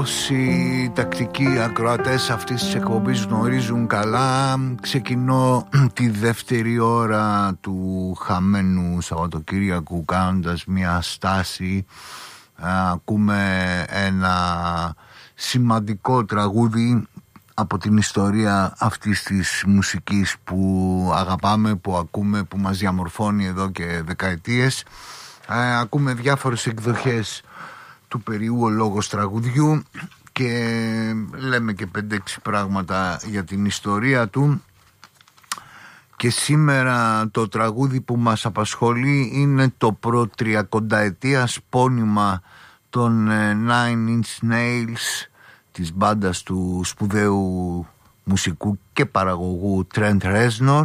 Όσοι τακτικοί ακροατές αυτής της εκπομπής γνωρίζουν καλά, ξεκινώ τη δεύτερη ώρα του χαμένου Σαββατοκύριακου κάνοντας μια στάση. Ακούμε ένα σημαντικό τραγούδι από την ιστορία αυτής της μουσικής που αγαπάμε, που ακούμε, που μας διαμορφώνει εδώ και δεκαετίες. Ακούμε διάφορες εκδοχές του περιού ο λόγος τραγουδιού και λέμε και 5-6 πράγματα για την ιστορία του. Και σήμερα το τραγούδι που μας απασχολεί είναι το προ-30ετίας πόνημα των Nine Inch Nails, της μπάντας του σπουδαίου μουσικού και παραγωγού Trent Reznor.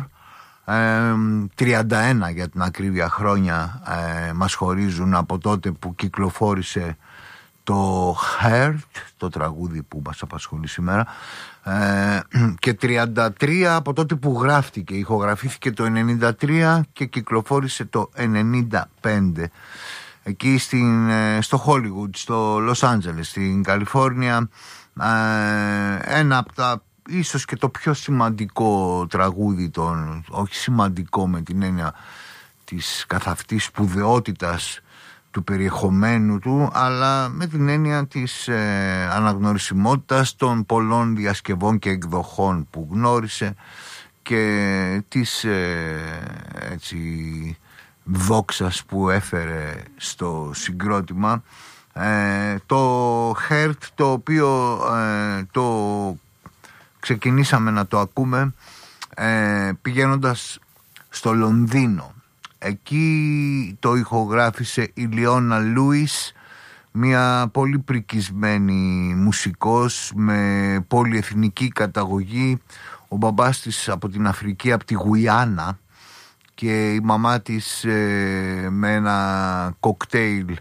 31 για την ακρίβεια χρόνια μας χωρίζουν από τότε που κυκλοφόρησε το Hurt, το τραγούδι που μας απασχολεί σήμερα, και 33 από τότε που γράφτηκε. Ηχογραφήθηκε το 93 και κυκλοφόρησε το 95 εκεί στο Hollywood, στο Los Angeles, στην Καλιφόρνια. Ένα από τα ίσως και το πιο σημαντικό τραγούδι, όχι σημαντικό με την έννοια της καθ' αυτής σπουδαιότητας του περιεχομένου του, αλλά με την έννοια της αναγνωρισιμότητας των πολλών διασκευών και εκδοχών που γνώρισε και της έτσι δόξας που έφερε στο συγκρότημα. Το Hurt, το οποίο το ξεκινήσαμε να το ακούμε πηγαίνοντας στο Λονδίνο. Εκεί το ηχογράφησε η Λιώνα Λούις, μια πολύ πρικισμένη μουσικός με πολυεθνική καταγωγή. Ο μπαμπάς της από την Αφρική, από τη Γουιάννα, και η μαμά της με ένα κοκτέιλ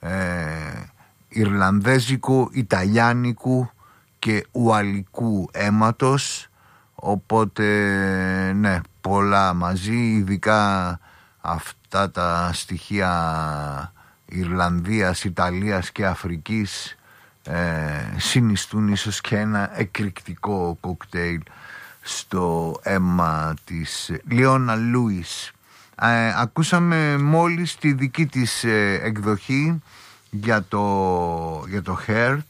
Ιρλανδέζικου, Ιταλιάνικου και Ουαλικού αίματος. Οπότε ναι, πολλά μαζί, ειδικά αυτά τα στοιχεία Ιρλανδίας, Ιταλίας και Αφρικής συνιστούν ίσως και ένα εκρηκτικό κοκτέιλ στο αίμα της Λιώνα Λούις. Ακούσαμε μόλις τη δική της εκδοχή για το Hurt,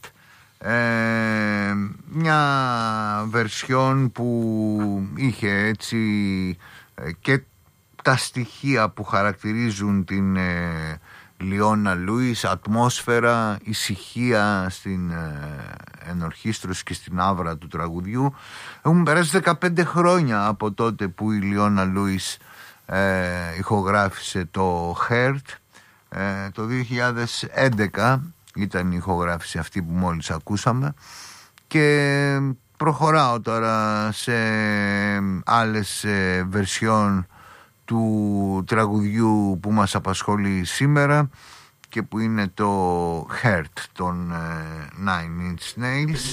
μια βερσιόν που είχε έτσι και τα στοιχεία που χαρακτηρίζουν την Λιώνα Λούις, ατμόσφαιρα, ησυχία στην ενορχήστρωση και στην άβρα του τραγουδιού. Έχουν περάσει 15 χρόνια από τότε που η Λιώνα Λούις ηχογράφησε το Hurt. Το 2011 ήταν η ηχογράφηση αυτή που μόλις ακούσαμε, και προχωράω τώρα σε άλλες βερσιόν του τραγουδιού που μας απασχολεί σήμερα και που είναι το Hurt των Nine Inch Nails.